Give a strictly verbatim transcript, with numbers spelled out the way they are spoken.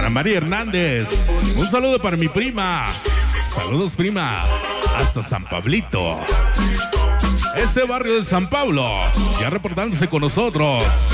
Ana María Hernández. Un saludo para mi prima. Saludos, prima. Hasta San Pablito. Ese barrio de San Pablo. Ya reportándose con nosotros.